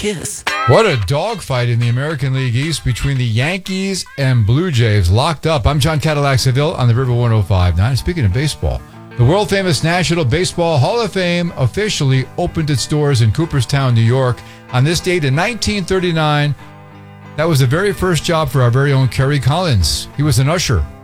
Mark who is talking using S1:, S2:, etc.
S1: kiss.
S2: What a dogfight in the American League East between the Yankees and Blue Jays. Locked up. I'm John Cadillac Seville on the River 105.9. Speaking of baseball, the world-famous National Baseball Hall of Fame officially opened its doors in Cooperstown, New York on this date in 1939. That was the very first job for our very own Kerry Collins. He was an usher